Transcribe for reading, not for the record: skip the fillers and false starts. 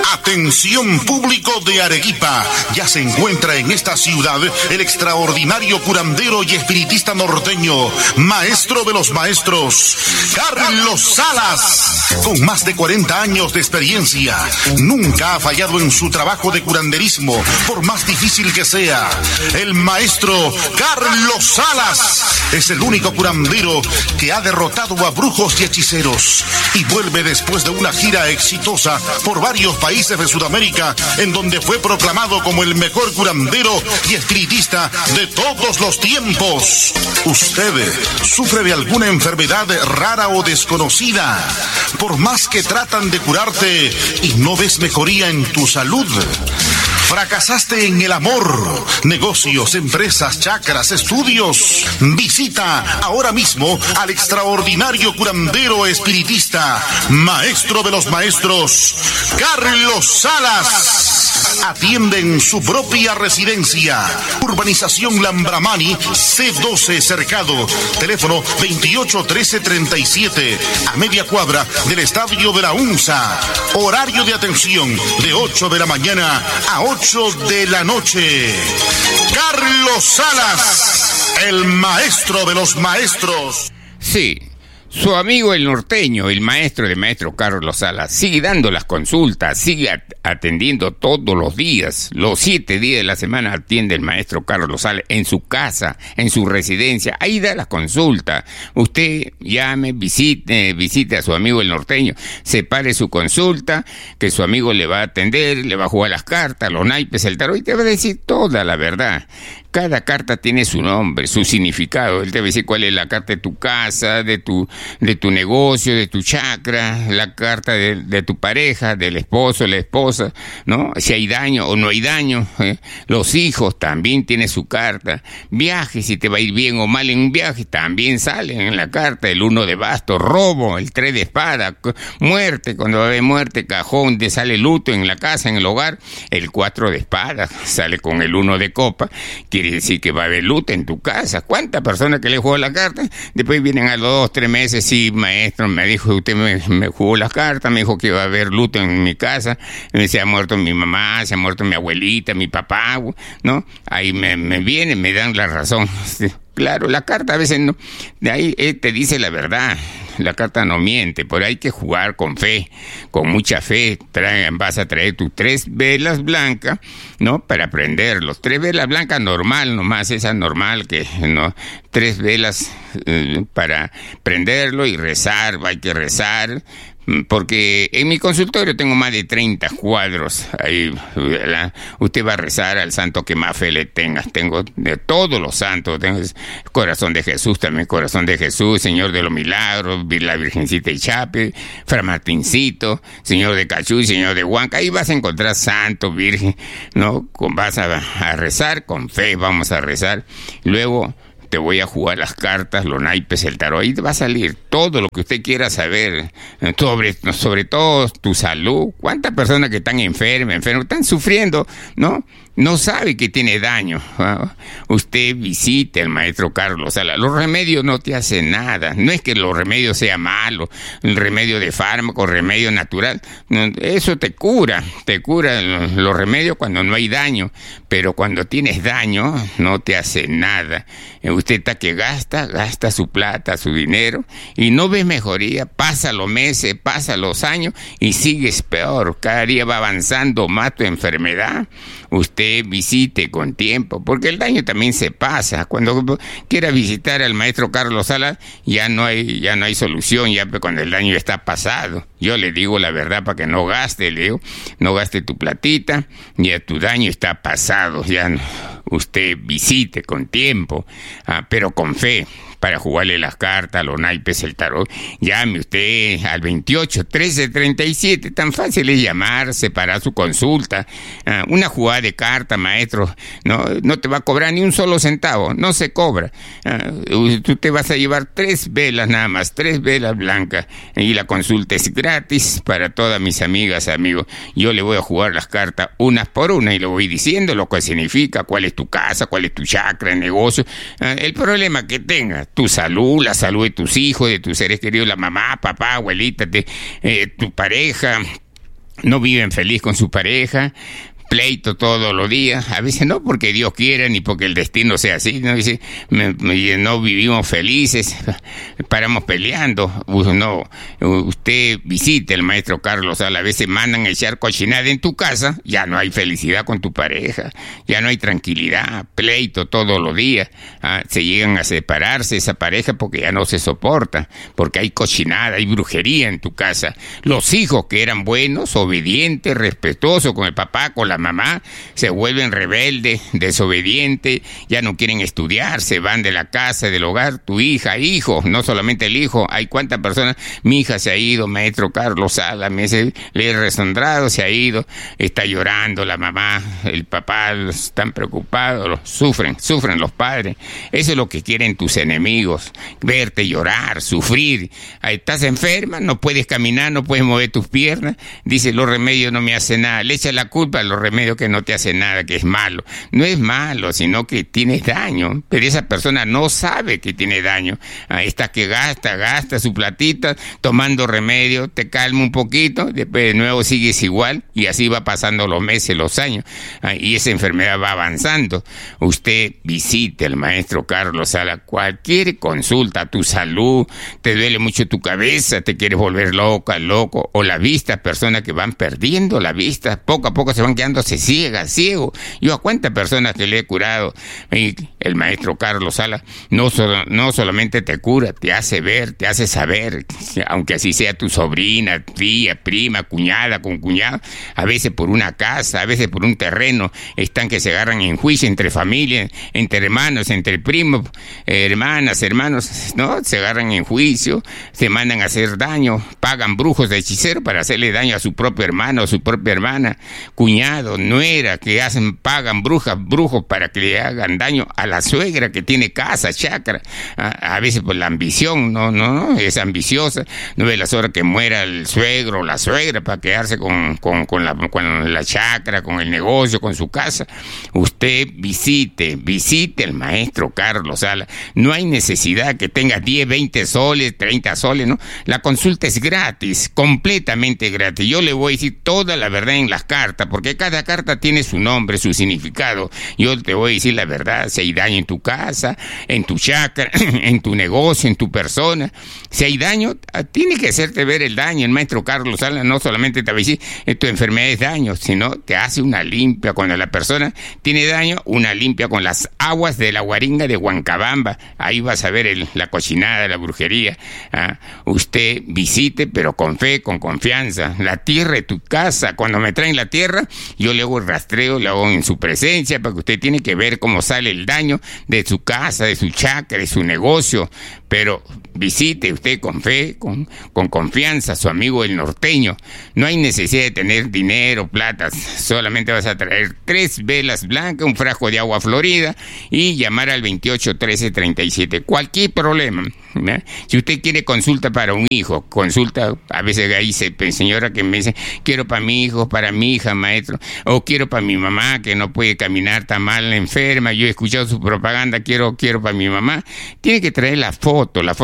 Atención público de Arequipa, ya se encuentra en esta ciudad el extraordinario curandero y espiritista norteño, maestro de los maestros, Carlos Salas. Con más de 40 años de experiencia, nunca ha fallado en su trabajo de curanderismo, por más difícil que sea. El maestro Carlos Salas es el único curandero que ha derrotado a brujos y hechiceros y vuelve después de una gira exitosa por varios países de Sudamérica, en donde fue proclamado como el mejor curandero y espiritista de todos los tiempos. ¿Usted sufre de alguna enfermedad rara o desconocida? Por más que tratan de curarte y no ves mejoría en tu salud. ¿Fracasaste en el amor, negocios, empresas, chakras, estudios? Visita ahora mismo al extraordinario curandero espiritista, maestro de los maestros, Carlos Salas. Atiende en su propia residencia. Urbanización Lambramani, C12 Cercado. Teléfono 281337, a media cuadra del estadio de la UNSA. Horario de atención de 8 de la mañana a 8 de la noche. Carlos Salas, el maestro de los maestros. Sí, su amigo el norteño, el maestro de maestro Carlos Salas, sigue dando las consultas, sigue atendiendo todos los días. Los 7 días de la semana atiende el maestro Carlos Salas en su casa, en su residencia. Ahí da las consultas. Usted llame, visite a su amigo el norteño, separe su consulta, que su amigo le va a atender, le va a jugar las cartas, los naipes, el tarot, y te va a decir toda la verdad. Cada carta tiene su nombre, su significado. Él te va a decir cuál es la carta de tu casa, de tu negocio, de tu chakra, la carta de tu pareja, del esposo, la esposa, ¿no? Si hay daño o no hay daño. Los hijos también tienen su carta. Viajes, si te va a ir bien o mal en un viaje, también salen en la carta. El 1 de bastos, robo, el 3 de espada, muerte, cuando va a haber muerte, cajón, te sale luto en la casa, en el hogar. El 4 de espada sale con el 1 de copa. Quiere decir que va a haber luto en tu casa. ¿Cuántas personas que le jugó la carta? Después vienen a los 2-3 meses, sí, maestro, me dijo, usted me jugó las cartas, me dijo que iba a haber luto en mi casa, se ha muerto mi mamá, se ha muerto mi abuelita, mi papá, ¿no? Ahí me vienen, me dan la razón. Claro, la carta a veces no, de ahí te dice la verdad, la carta no miente, pero hay que jugar con fe, con mucha fe. Vas a traer tus 3 velas blancas, ¿no? Para prenderlos. 3 velas blancas normal, nomás esa normal, que no, 3 velas para prenderlo y rezar, hay que rezar. Porque en mi consultorio tengo más de 30 cuadros. Ahí, ¿verdad? Usted va a rezar al santo que más fe le tenga. Tengo de todos los santos. Tengo Corazón de Jesús, también Corazón de Jesús, Señor de los Milagros, la Virgencita Ichape, Fra Martincito, Señor de Cachú, Señor de Huanca. Ahí vas a encontrar santo, virgen, ¿no? Vas a rezar con fe, vamos a rezar. Luego te voy a jugar las cartas, los naipes, el tarot. Ahí te va a salir todo lo que usted quiera saber, sobre todo tu salud. ¿Cuántas personas que están enfermas, están sufriendo, ¿no? No sabe que tiene daño. Usted visite al maestro Carlos Salas. Los remedios no te hacen nada. No es que los remedios sean malos, el remedio de fármaco, remedio natural. Eso te cura los remedios cuando no hay daño. Pero cuando tienes daño, no te hace nada. Usted está que gasta su plata, su dinero, y no ves mejoría. Pasa los meses, pasa los años, y sigues peor. Cada día va avanzando más tu enfermedad. Usted visite con tiempo, porque el daño también se pasa. Cuando quiera visitar al maestro Carlos Salas, ya no hay solución, ya cuando el daño está pasado. Yo le digo la verdad para que no gaste, le digo, no gaste tu platita, ya tu daño está pasado, ya no. Usted visite con tiempo, pero con fe, para jugarle las cartas, los naipes, el tarot. Llame usted al 281337, tan fácil es llamar, separar su consulta. Una jugada de carta, maestro, no te va a cobrar ni un solo centavo, no se cobra. Tú te vas a llevar 3 velas nada más, 3 velas blancas, y la consulta es gratis para todas mis amigas, amigos. Yo le voy a jugar las cartas unas por una y le voy diciendo lo que significa, cuál es tu casa, cuál es tu chakra, el negocio, el problema que tengas, tu salud, la salud de tus hijos, de tus seres queridos, la mamá, papá, abuelita, tu pareja, no viven feliz con su pareja, pleito todos los días, a veces no porque Dios quiera ni porque el destino sea así, no dice, no vivimos felices, paramos peleando. No, usted visite al maestro Carlos Salas, a veces mandan a echar cochinada en tu casa, ya no hay felicidad con tu pareja, ya no hay tranquilidad, pleito todos los días, se llegan a separarse esa pareja porque ya no se soporta, porque hay cochinada, hay brujería en tu casa. Los hijos que eran buenos, obedientes, respetuosos con el papá, con la mamá, se vuelven rebeldes, desobedientes, ya no quieren estudiar, se van de la casa, del hogar. Tu hija, hijo, no solamente el hijo, hay cuántas personas, mi hija se ha ido, maestro Carlos Salas, le he resondrado, se ha ido, está llorando la mamá, el papá, están preocupados, sufren los padres. Eso es lo que quieren tus enemigos, verte llorar, sufrir. Estás enferma, no puedes caminar, no puedes mover tus piernas, dice, los remedios no me hacen nada, le echa la culpa a los remedios que no te hacen nada, que es malo. No es malo, sino que tienes daño, pero esa persona no sabe que tiene daño. Está que gasta su platita tomando remedio, te calma un poquito, después de nuevo sigues igual y así va pasando los meses, los años, y esa enfermedad va avanzando. Usted visite al maestro Carlos Salas, cualquier consulta, tu salud, te duele mucho tu cabeza, te quieres volver loco, o la vista, personas que van perdiendo la vista, poco a poco se van quedándose ciego. Yo a cuántas personas que le he curado, y el maestro Carlos Salas no solamente te cura, te hace ver, te hace saber, aunque así sea tu sobrina, tía, prima, cuñada, con cuñado, a veces por una casa, a veces por un terreno, están que se agarran en juicio entre familias, entre hermanos, entre primos, hermanas, hermanos, ¿no? Se agarran en juicio, se mandan a hacer daño, pagan brujos de hechicero para hacerle daño a su propio hermano, a su propia hermana, cuñado, nuera, que pagan brujos para que le hagan daño a la suegra que tiene casa, chacra, a veces por la ambición, no, es ambiciosa, no ve las horas que muera el suegro o la suegra para quedarse con la chacra, con el negocio, con su casa. Usted visite el maestro Carlos Salas, no hay necesidad que tengas 10, 20 soles, 30 soles, ¿no? La consulta es gratis, completamente gratis. Yo le voy a decir toda la verdad en las cartas, porque cada carta tiene su nombre, su significado. Yo te voy a decir la verdad, si hay daño en tu casa, en tu chakra, en tu negocio, en tu persona, si hay daño, tiene que hacerte ver el daño. El maestro Carlos Salas no solamente te va a decir, tu enfermedad es daño, sino te hace una limpia. Cuando la persona tiene daño, una limpia con las aguas de la Guaringa de Huancabamba. Ahí vas a ver la cochinada, la brujería. Usted visite, pero con fe, con confianza. La tierra de tu casa, cuando me traen la tierra, yo le hago el rastreo, lo hago en su presencia, porque usted tiene que ver cómo sale el daño de su casa, de su chakra, de su negocio. Pero visite usted con fe, con confianza, su amigo el norteño. No hay necesidad de tener dinero, plata, solamente vas a traer 3 velas blancas, un frasco de agua florida y llamar al 28 13 37. Cualquier problema, ¿no? Si usted quiere consulta para un hijo, consulta, a veces hay señora que me dice, quiero para mi hijo, para mi hija, maestro, o quiero para mi mamá que no puede caminar, tan mal, enferma, yo he escuchado su propaganda, quiero para mi mamá. Tiene que traer la foto